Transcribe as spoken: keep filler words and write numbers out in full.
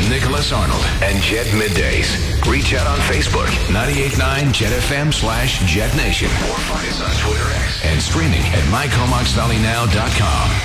Nicholas Arnold and Jet Middays. Reach out on Facebook, ninety-eight point nine Jet F M slash Jet Nation. Or find us on Twitter X and streaming at my comox valley now dot com.